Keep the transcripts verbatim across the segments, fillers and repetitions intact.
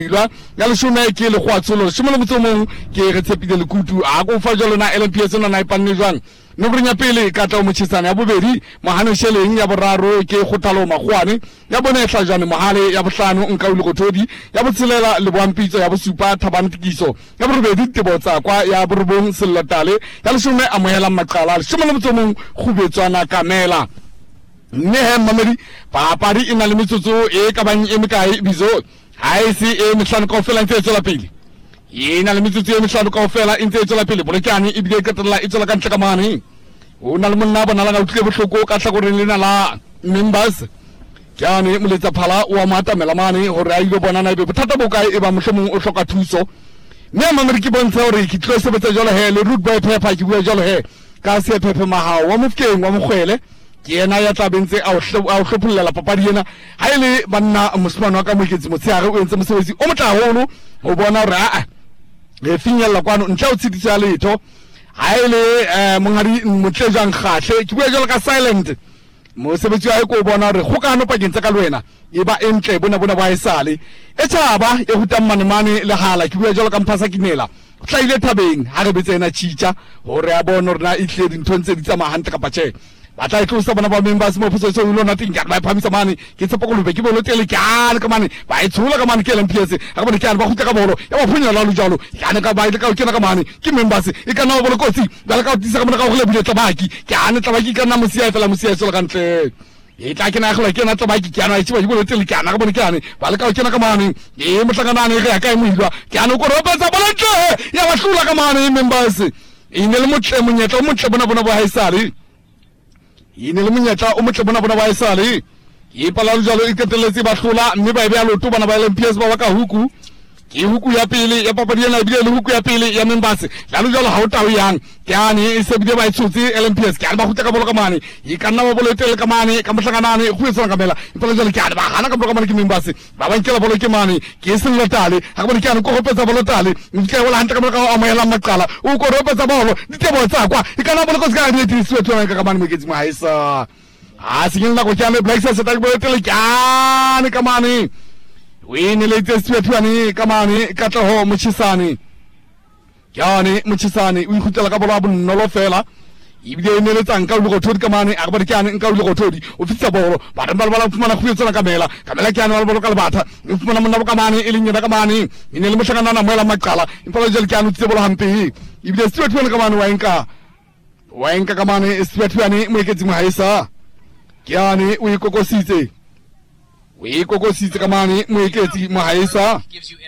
Ilwa yalo shona ke le khwatsolo shimolo motsomong ke re tshepile le kutu a go fa jalo na L M P S na na ipanne jwang no brinya pele ka tla mo tshitsana ya bobedi mohano sheleng ya boraro ke khotalo magwane ya bone tla jane mohale ya bohlano nka u le gothodi ya botsilela le boampitso ya bosupa thabane tikiso ya borobedi tebotsa kwa ya borobong sellatale ya leshome amohela maqala shimolo motsomong khubetswana kamela nehe mamedi papadi ina le metsotso e ka bang e mekae bizo I see a Michelle Coffela and Tezolapili. Yena le mitsutsi e Michelle Coffela in Tezolapili, Bolekani, Ibide Katala, Itola Kanchakamani. Unalmunaba Nala Tribushoko, Kasakorina la members. Kiani Mulita Pala, Uamata, Melamani, Horayo Bonana, Tataboka, Eva Mushamu, Oshoka Tuso. Nema Merikibon Theory, Kitros of Jola hair, root by Peppa, you wear Jola hair. Cassia Peppa Maha, one of King, one of Huele. Kiena ya tabinze au au shopula la papadiena haile banna musmano ka mukitsi motsiare o entse mosebetsi o motaholo o bona ra le finyella kwano ntla o tshitisa letho haile eh mongari motlejang khahle ke bua jalo ka silent mosebetsi wa go bona re go kana pakeng tsa ka lwena e ba entle bona bona ba isale e tshaba e huta manemane le hala ke bua jalo ka mphasa kinela tlaile thabeng ha re betsena chicha hore a bona rena e tle dinthontse di tsama hantle ka pache batla tlo sa bana ba members mo photso so lo nating ka ba phamisa mane ke tsepa go lobe ke bolo tele ka ka mane ba itshula ka mane ke L M P S ka bone ke ana ba go teka bolo ya ba phunya la lo jalo ya ne ka ba ile ka ke na ka mane ke members e ka na bolo kotsi ba ka tisa ka mane ka go le bile tabaki ke ana tabaki ka na mosia fela mosia so ka ntle e tla ke na go ke na tabaki ke ana itse ba bolo tele ke ana ka bone ke ana ba le ka ke na ka mane e motlakana ne ga ka e moilwa ke ana go ropa tsa bolo ntle ya ba hlula ka mane members e ne le motle monyetla motle bona bona ba haisale ine le monyetla o motle bona bona ba isale e pala jalo e keteletse ba hlola mme ba e bya loto bana ba L M P S ba ka huku ke huku ya pele ya papadi ena bile le huku ya pele ya members jalo jalo ha o tawo yang ke ane e se bile ba itshotse L M P S ke ba huteka bolo ka mane e ka nna ba bolo tele ka mane ka mhlanganane go etsa ka mela e pala jalo ke ane ba hana ka bolo ka mane ke members ba ba nkela bolo ke mane ke se latale ha bona ke ane go hopetsa bolo tale ke wala hanta ka bolo ka amohela maqala o go ropetsa bolo ditebo tsa kwa e ka nna bolo ko se ka di tisiwe tsona ka mane mo ke tsima haisa a singin na go tshame Black Stars ta bolo tele ka ne ka mane wini le tisiwe tswana ka mane ka tlo mochisane yani mochisane o ikhutsela ka bolo a bonolo fela ibile ne le tsanka o go thodi ka mane a ba ke ane nka o go thodi o fitsa bolo ba re ba ba fumana go yetsana ka mela ka mela ke ane ba bolo ka lebatha o fumana monna ka mane e leng ka mane ine le mohlakana na moela maqala impala jele ke ane o tse bolo hampe ibile se tswana ka mane wa enka wa enka ka mane se tswana mo eketsi mo haisa ke ane o ikokositse o ikokositse ka mane mo eketsi mo haisa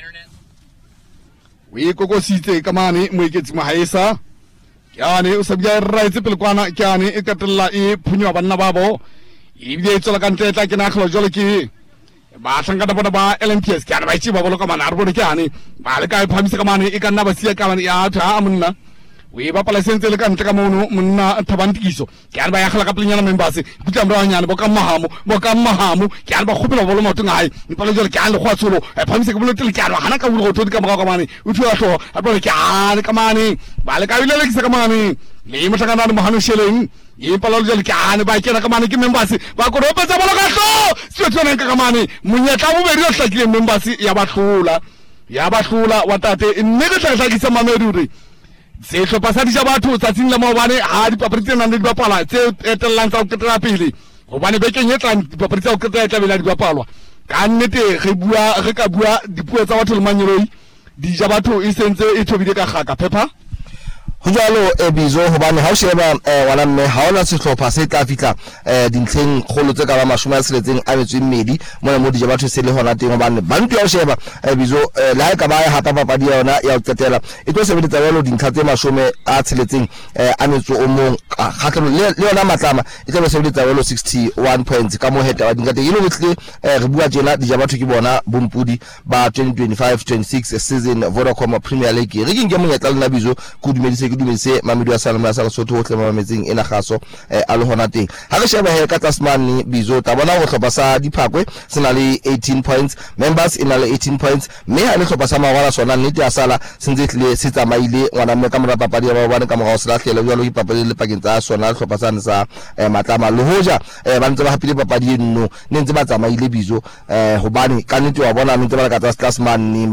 o ikokositse ka mane mo eketsi mo haisa yani o sabya right pele kwana kyane e katella e phunyo banna babo e bile tsola ka ntletla ke na khlo jole ke ba sanga da ba L M P S kyane ba itse ba bolo ka mana arbo kyane ba le ka phamisa ka mane e ka nna ba sia ka mane ya tha amunna we ba pala sentse le ka ntle ka mono monna thabantikiso kyane ba ya khla ka plenyana members butla mra nyane bo ka mahamo bo ka mahamo kyane ba khopela bolo moto ngai mpala jole kyane le khwatsolo e phamisa ka bolo tele kyane hana ka bolo go thodi ka mo ka mane o thwa hlo arbo kyane ka mane ba le ka ile le ka mane le motlakana le mohano sheleng e pala jole kyane ba kena ka mane ke members ba go ropetsa bolo ka hlo se tsona ka mane monyetla bo be re hlakile members ya ba hlola ya ba hlola wa tate mme re tla hlakisa mameduri se hlopa sa dija batho tsatsing la maobane ha dipapadi tsena ne di bapala tse etellang tsa o ketela pele hobane be kenyetsa dipapadi tsa o ketela tla bela di bapalwa ka nnete re bua re ka bua dipuo tsa batho le manyeloi dija batho e sentse e thobile ka gaka Peppa ho jalo e bizo hobane ha o sheba wala mme ha ona sehlopha se tla fitla dintleng kgolo tse ka ba mashome a seletseng a metswe mmedi mona mo dija batho se le hona teng hobane ba ntlo ya o sheba bizo la e ka ba hapa papadi ya yona ya o tsetela e tlo sebetsa jalo dintlha tse mashome a seletseng a metswe o mong khatlelo le yona matlama e tla sebetsa jalo sixty-one points ka mo heta wa dintlha teng ilo botle re bua tjena dija batho ke bona bompudi ba twenty twenty-five twenty-six season Vodacom Premier League re ke nke monyetla le na bizo ku dumedise ke dumise mamedi wa salama ya sa Lesotho hohle mametseng ena gaso a le hona teng ha re sheba he ka Tasman Bizo ta bona go tlhopha sa diphakwe sena le eighteen points, Members ina le eighteen points, mme ha le tlhopha sa mawala sona nnete a sala sentse tle se tsamaile ngwana mme ka mora papadi ya ba bana ka mogao se latlhele jalo ipapadi le pakeng tsa sona le tlhopha sa sa matlama le hoja ba ntse ba hapile papadi eno ne ntse ba tsamaile Bizo eh hobane ka nnete wa bona ntse ba ka Tasman